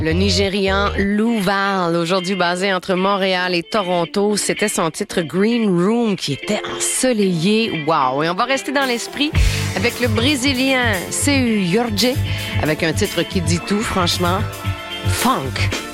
Le Nigérian Lou Val, aujourd'hui basé entre Montréal et Toronto, c'était son titre Green Room qui était ensoleillé. Wow! Et on va rester dans l'esprit avec le Brésilien Seu Jorge avec un titre qui dit tout, franchement, Funk.